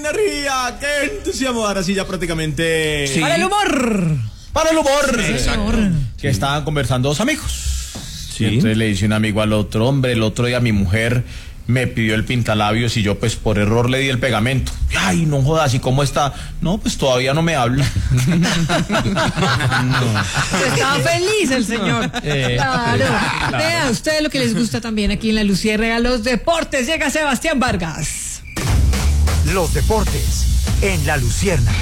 energía! ¡Qué entusiasmo! Ahora sí, ya prácticamente... Sí. ¡Para el humor! ¡Para el humor! Sí, exacto. Que estaban conversando dos amigos. Sí. Y entonces le dice un amigo al otro: hombre, el otro día mi mujer me pidió el pintalabios y yo pues por error le di el pegamento. Ay, no jodas, ¿y cómo está? No, pues todavía no me habla. Estaba feliz el señor. Claro. Vea usted lo que les gusta también aquí en La Luciérnaga, los deportes. Llega Sebastián Vargas. Los deportes en La Luciérnaga.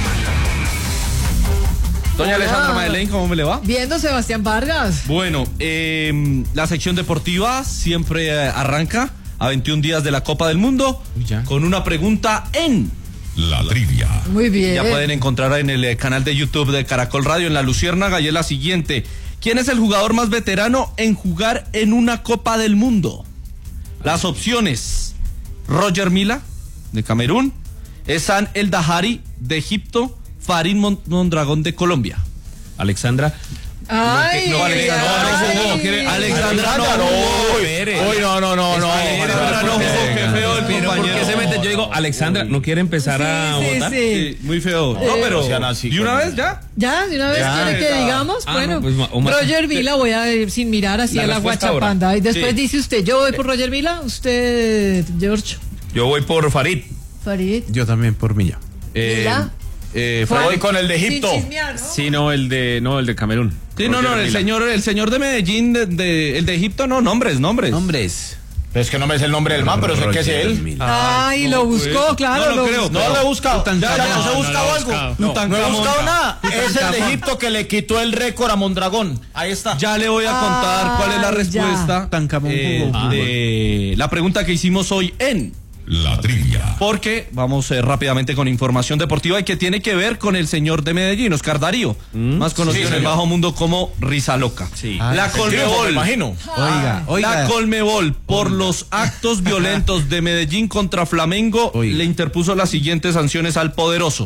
Doña Alessandra Madeleine, ¿cómo me le va? Viendo Sebastián Vargas. Bueno, la sección deportiva siempre arranca a 21 días de la Copa del Mundo con una pregunta en la trivia. Muy bien. Ya pueden encontrar en el canal de YouTube de Caracol Radio en La Luciérnaga, y es la siguiente: ¿quién es el jugador más veterano en jugar en una Copa del Mundo? Las opciones: Roger Mila, de Camerún; Ehsan El Dahari, de Egipto; Farid Mondragón, de Colombia. Alexandra. Ay, no, Alexandra no. Uy, no. Alexandra no, qué feo el compañero. ¿Por qué se mete? Yo digo, Alexandra, ¿no quiere empezar a votar? Sí. Muy feo. No, pero ¿y una vez ya? ¿Ya? ¿De una vez quiere que digamos? Bueno, no, pues, Roger Mila, voy a ir sin mirar así a la guachapanda. Y después dice usted: yo voy por Roger Mila, usted, George. Yo voy por Farid. Farid. Yo también por Milla. Mila. Voy con el de Egipto. Chismear, ¿no? Sí, no, el de Camerún. Sí, no, el señor de Medellín, el de Egipto, no, nombres. Es que no me sé el nombre del man, pero sé que es él. Ay, lo buscó, claro. No creo. No lo he buscado. Ya no he buscado algo. No he buscado nada. Es el de Egipto que le quitó el récord a Mondragón. Ahí está. Ya le voy a contar cuál es la respuesta de la pregunta que hicimos hoy en la trivia. Porque vamos rápidamente con información deportiva y que tiene que ver con el señor de Medellín, Oscar Darío, más conocido en el bajo mundo como Risa Loca. Sí. La Colmebol, me imagino. Oiga. La Colmebol, por los actos violentos de Medellín contra Flamengo, le interpuso las siguientes sanciones al poderoso.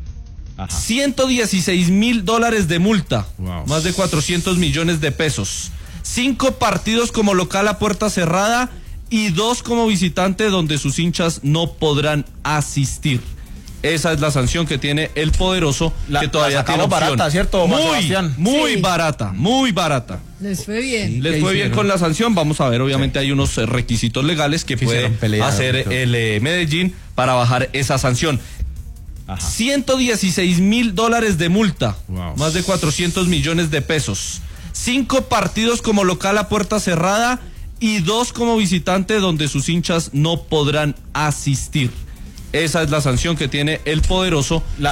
$116,000 de multa, más de 400 millones de pesos, 5 partidos como local a puerta cerrada y 2 como visitante donde sus hinchas no podrán asistir. Esa es la sanción que tiene el poderoso, que todavía tiene opción. Barata, ¿cierto, muy barata. Les fue bien. Les fue bien con la sanción. Vamos a ver, obviamente hay unos requisitos legales que puede hacer el Medellín para bajar esa sanción. $116,000 de multa, más de 400 millones de pesos, 5 partidos como local a puerta cerrada y 2 como visitante donde sus hinchas no podrán asistir. Esa es la sanción que tiene el poderoso,